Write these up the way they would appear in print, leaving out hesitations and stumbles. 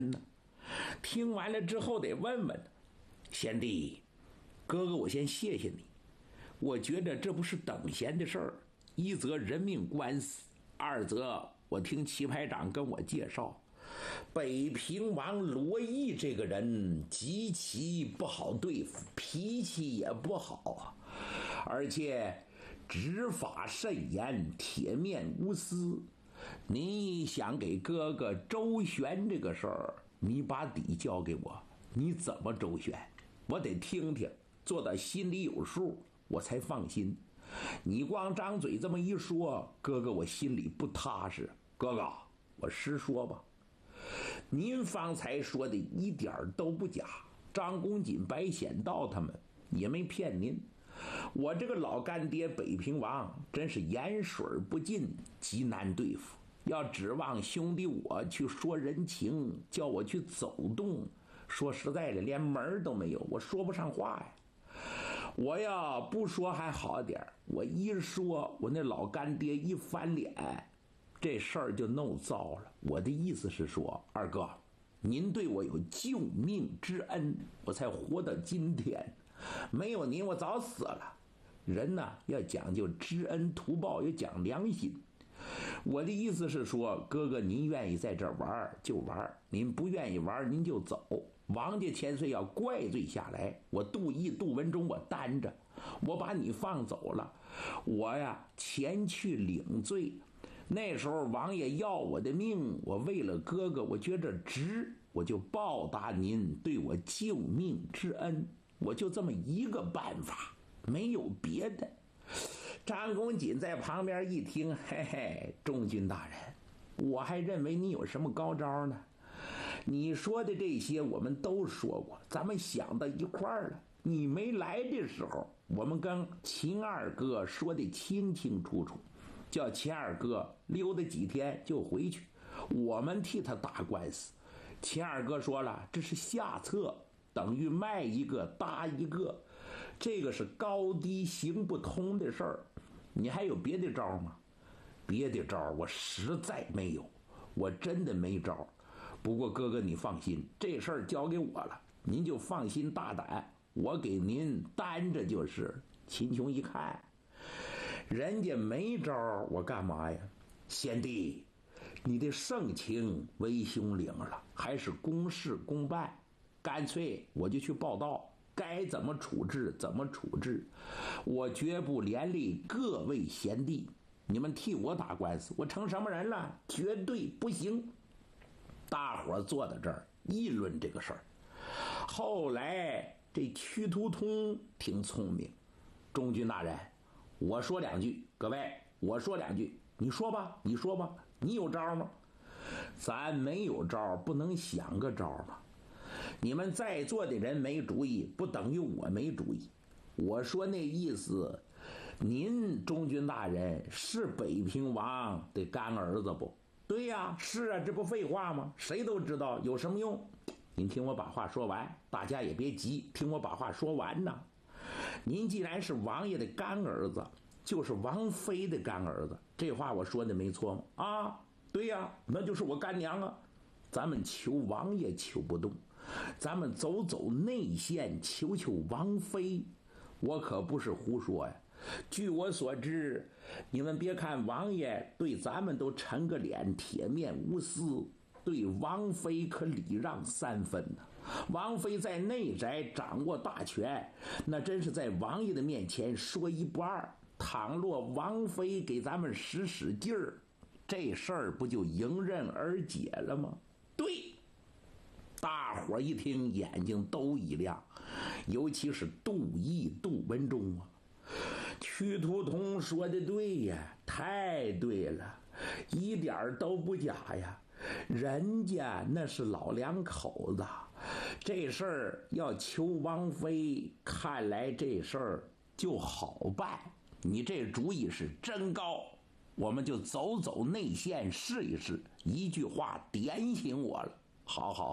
听完了之后得问问贤弟，哥哥我先谢谢你，我觉得这不是等闲的事儿，一则人命官司，二则我听棋牌长跟我介绍，北平王罗毅这个人极其不好对付，脾气也不好啊，而且执法甚严，铁面无私。你想给哥哥周旋这个事儿，你把底交给我，你怎么周旋？我得听听，做到心里有数，我才放心。你光张嘴这么一说，哥哥我心里不踏实。哥哥，我实说吧，您方才说的一点都不假，张公瑾、白显道他们也没骗您。我这个老干爹北平王真是盐水不进，极难对付。要指望兄弟我去说人情，叫我去走动，说实在的，连门都没有，我说不上话呀。我要不说还好点，我一说，我那老干爹一翻脸，这事儿就弄糟了。我的意思是说，二哥，您对我有救命之恩，我才活到今天。没有您，我早死了。人呢，要讲究知恩图报，要讲良心。我的意思是说，哥哥您愿意在这儿玩就玩，您不愿意玩您就走。王家千岁要怪罪下来，我杜毅、杜文忠我担着，我把你放走了，我呀前去领罪。那时候王爷要我的命，我为了哥哥，我觉着值，我就报答您对我救命之恩，我就这么一个办法，没有别的。张公瑾在旁边一听，嘿嘿，中军大人，我还认为你有什么高招呢？你说的这些我们都说过，咱们想到一块儿了。你没来的时候，我们跟秦二哥说的清清楚楚，叫秦二哥溜达几天就回去，我们替他打官司。秦二哥说了，这是下策，等于卖一个搭一个，这个是高低行不通的事儿。你还有别的招吗？别的招我实在没有，我真的没招。不过哥哥你放心，这事儿交给我了，您就放心大胆，我给您担着就是。秦琼一看人家没招，我干嘛呀？贤弟，你的盛情为兄领了，还是公事公办，干脆我就去报道，该怎么处置怎么处置，我绝不连累各位贤弟，你们替我打官司，我成什么人了？绝对不行。大伙坐在这儿议论这个事儿。后来这屈突通挺聪明，中军大人，我说两句，各位，我说两句，你说吧，你说吧，你有招吗？咱没有招，不能想个招吗？你们在座的人没主意，不等于我没主意。我说那意思，您中军大人是北平王的干儿子不？对呀，是啊，这不废话吗？谁都知道，有什么用？您听我把话说完，大家也别急，听我把话说完呢。您既然是王爷的干儿子，就是王妃的干儿子，这话我说的没错吗？啊，对呀，那就是我干娘啊。咱们求王爷求不动，咱们走走内线，求求王妃。我可不是胡说呀。据我所知，你们别看王爷对咱们都沉个脸，铁面无私，对王妃可礼让3分呢。王妃在内宅掌握大权，那真是在王爷的面前说一不二。倘若王妃给咱们使劲儿，这事儿不就迎刃而解了吗？对，大伙一听眼睛都一亮，尤其是杜毅、杜文忠啊。屈突通说的对呀，太对了，一点都不假呀。人家那是老两口子，这事儿要求王妃，看来这事儿就好办。你这主意是真高，我们就走走内线试一试。一句话点醒我了。好好好，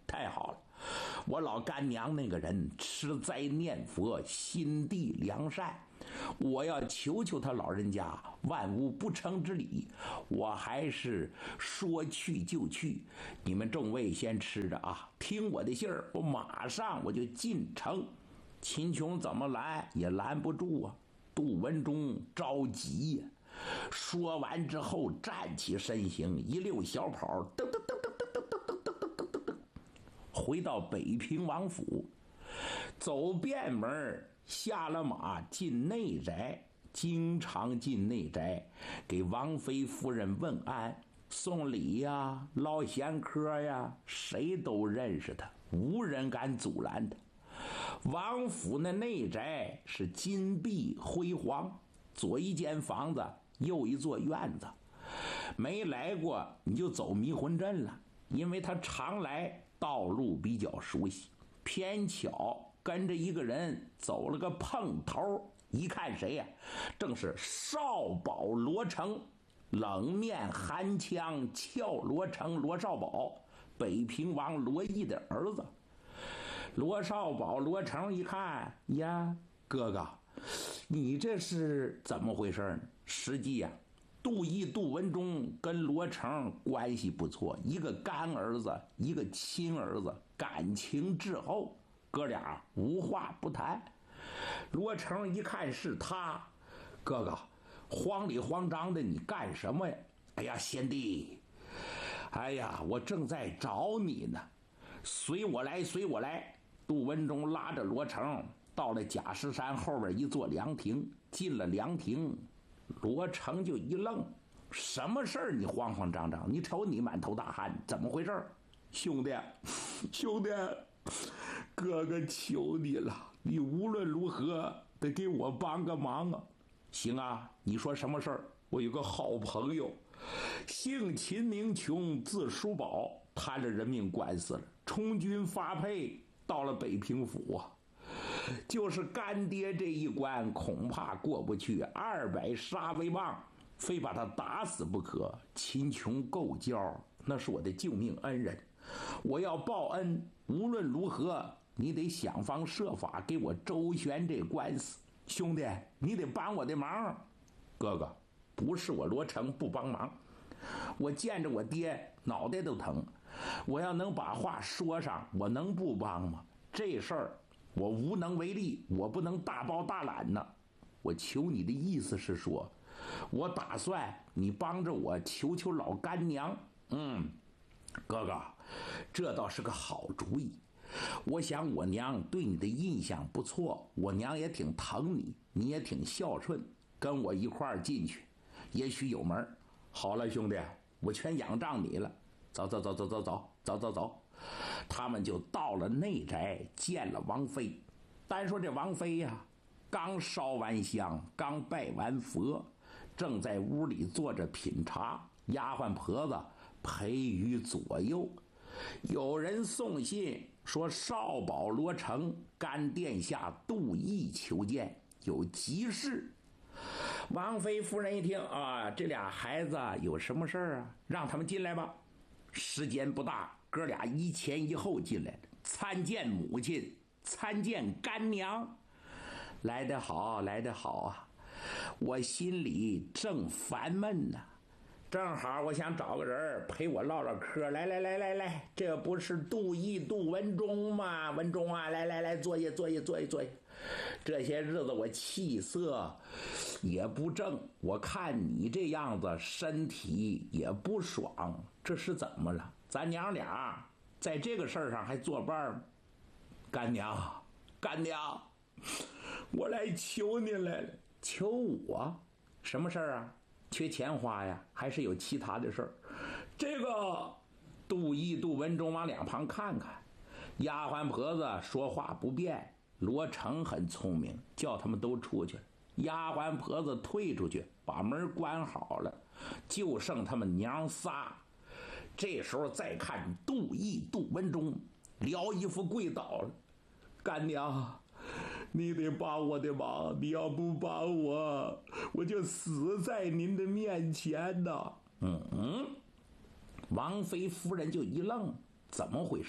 太好了，我老干娘那个人吃斋念佛，心地良善，我要求求他老人家万无不成之理，我还是说去就去。你们众位先吃着啊，听我的信儿，我马上我就进城。秦琼怎么拦也拦不住啊。杜文忠着急呀，说完之后站起身形，一溜小跑，噔噔噔噔噔噔噔噔噔噔噔，回到北平王府，走便门，下了马，进内宅，经常进内宅给王妃夫人问安送礼呀，唠闲嗑呀，谁都认识他，无人敢阻拦他。王府那内宅是金碧辉煌，左一间房子，右一座院子。没来过你就走迷魂阵了，因为他常来，道路比较熟悉。偏巧跟着一个人走了个碰头，一看谁呀？正是少保罗成，冷面寒枪俏罗成，罗少保，北平王罗毅的儿子。罗少保罗成一看呀，哥哥，你这是怎么回事呢？实际呀，杜毅杜文忠跟罗成关系不错，一个干儿子，一个亲儿子，感情至厚，哥俩无话不谈。罗成一看是他，哥哥，慌里慌张的，你干什么呀？哎呀，贤弟，哎呀，我正在找你呢，随我来，随我来。杜文忠拉着罗成到了贾石山后边一座凉亭，进了凉亭，罗成就一愣，什么事儿？你慌慌张张，你瞅你满头大汗，怎么回事？兄弟，兄弟，哥哥求你了，你无论如何得给我帮个忙啊！行啊，你说什么事儿？我有个好朋友，姓秦名琼，字叔宝，摊着人命官司了，充军发配到了北平府啊，就是干爹这一关恐怕过不去，200杀威棒，非把他打死不可。秦琼够交，那是我的救命恩人，我要报恩，无论如何你得想方设法给我周旋这官司。兄弟，你得帮我的忙。哥哥，不是我罗成不帮忙，我见着我爹脑袋都疼，我要能把话说上，我能不帮吗？这事儿我无能为力，我不能大包大揽呢。我求你的意思是说，我打算你帮着我求求老干娘。哥哥，这倒是个好主意。我想我娘对你的印象不错，我娘也挺疼你，你也挺孝顺，跟我一块儿进去，也许有门。好了，兄弟，我全仰仗你了。走走走走走走走走走，他们就到了内宅，见了王妃。单说这王妃呀，刚烧完香，刚拜完佛，正在屋里坐着品茶，丫鬟婆子陪于左右。有人送信说少保罗成干殿下杜毅求见，有急事。王妃夫人一听啊，这俩孩子有什么事儿啊？让他们进来吧。时间不大，哥俩一前一后进来，参见母亲，参见干娘。来得好，来得好啊！我心里正烦闷呢，正好我想找个人陪我唠唠嗑。来来来来来，这不是杜毅杜文忠吗？文忠啊，来来来，坐下坐下坐下坐下。这些日子我气色也不正，我看你这样子身体也不爽，这是怎么了？咱娘俩在这个事儿上还作伴？干娘，干娘，我来求您来了。求我？什么事儿啊？缺钱花呀，还是有其他的事儿？这个杜毅杜文忠往两旁看看，丫鬟婆子说话不便。罗成很聪明，叫他们都出去了，丫鬟婆子退出去，把门关好了，就剩他们娘仨。这时候再看杜毅杜文忠撩衣服跪倒了，干娘，你得帮我的忙，你要不帮我，我就死在您的面前呐。王妃夫人就一愣，怎么回事？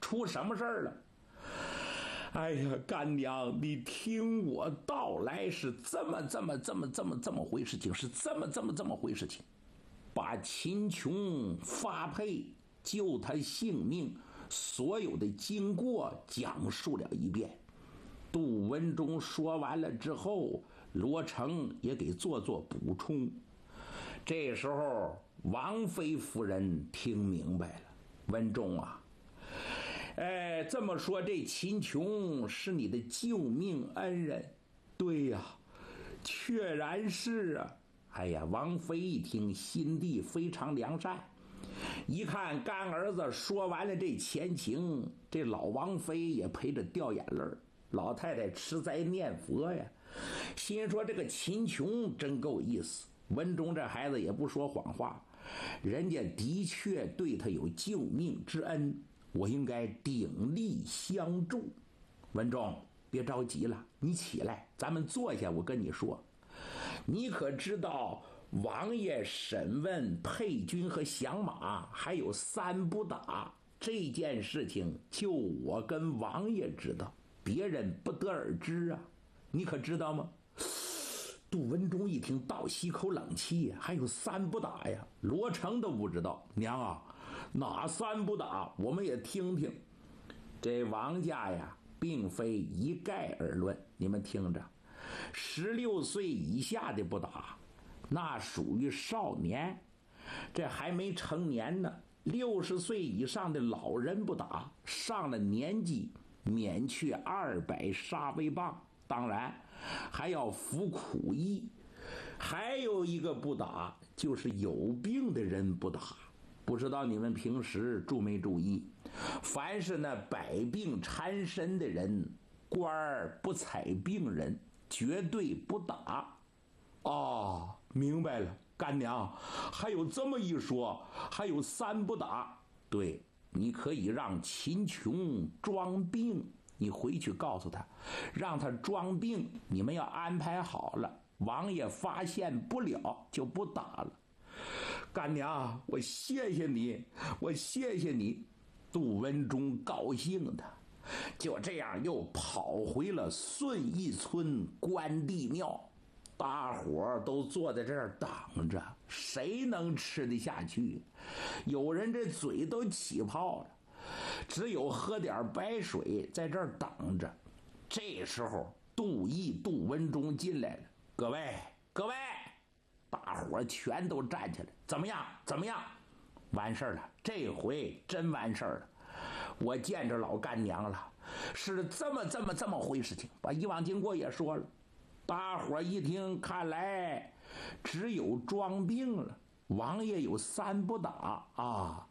出什么事儿了？哎呀，干娘，你听我道来，是这么回事情，是这么回事情。把秦琼发配，救他性命，所有的经过讲述了一遍。杜文忠说完了之后，罗成也给做补充。这时候，王妃夫人听明白了，文忠啊，这么说，这秦琼是你的救命恩人？对呀，确然是啊。哎呀，王妃一听，心地非常良善，一看干儿子说完了这前情，这老王妃也陪着掉眼泪。老太太吃斋念佛呀，心说这个秦琼真够意思。文忠这孩子也不说谎话，人家的确对他有救命之恩，我应该鼎力相助。文忠，别着急了，你起来，咱们坐下，我跟你说，你可知道王爷审问沛军和降马，还有三不打这件事情，就我跟王爷知道，别人不得而知啊，你可知道吗？杜文忠一听，倒吸口冷气呀，还有三不打呀？罗成都不知道。娘啊，哪三不打？我们也听听。这王家呀，并非一概而论，你们听着，16岁以下的不打，那属于少年，这还没成年呢。60岁以上的老人不打，上了年纪免去200杀威棒，当然还要服苦役。还有一个不打，就是有病的人不打。不知道你们平时注没注意，凡是那百病缠身的人，官儿不采病人，绝对不打。哦，明白了，干娘，还有这么一说，还有三不打。对，你可以让秦琼装病，你回去告诉他，让他装病，你们要安排好了，王爷发现不了就不打了。干娘，我谢谢你，我谢谢你。杜文忠高兴的，就这样又跑回了顺义村关帝庙。大伙都坐在这儿等着，谁能吃得下去？有人这嘴都起泡了，只有喝点白水在这儿等着。这时候杜文忠进来了，各位，大伙全都站起来，怎么样？完事了，这回真完事了。我见着老干娘了，是这么回事情，把以往经过也说了。大伙一听，看来只有装病了。王爷有三不打啊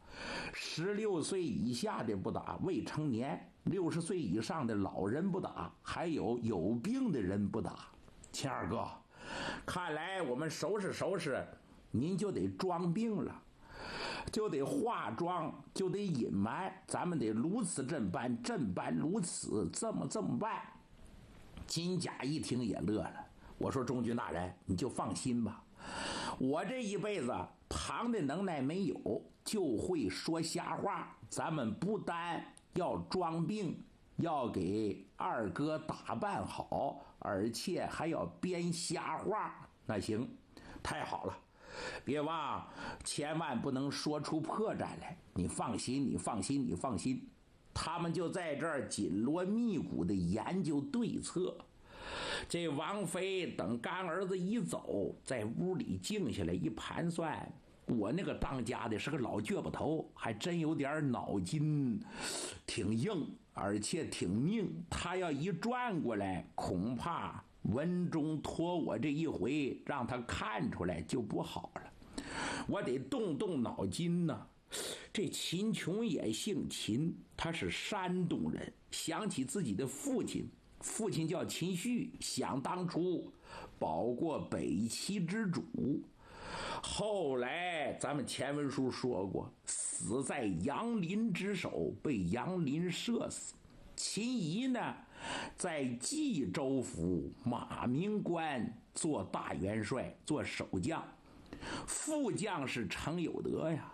，16岁以下的不打，未成年，60岁以上的老人不打，还有病的人不打。秦二哥，看来我们收拾，您就得装病了，就得化妆，就得隐瞒，咱们得如此这般如此，这么办。金甲一听也乐了，我说中军大人，你就放心吧，我这一辈子旁的能耐没有，就会说瞎话。咱们不但要装病，要给二哥打扮好，而且还要编瞎话。那行，太好了，别忘，千万不能说出破绽来。你放心，他们就在这儿紧锣密鼓的研究对策。这王妃等干儿子一走，在屋里静下来一盘算，我那个当家的是个老倔巴头，还真有点脑筋，挺硬，而且挺命。他要一转过来，恐怕文中托我这一回，让他看出来就不好了。我得动脑筋呢。这秦琼也姓秦，他是山东人，想起自己的父亲叫秦旭，想当初保过北齐之主，后来咱们前文书说过，死在杨林之手，被杨林射死。秦仪呢，在冀州府马明关做大元帅，做守将，副将是程有德呀。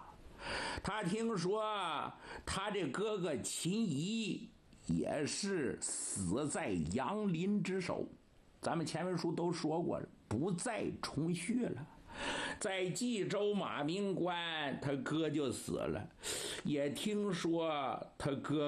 他听说他这哥哥秦仪也是死在杨林之手，咱们前文书都说过了，不再重续了。在冀州马鸣关，他哥就死了，也听说他哥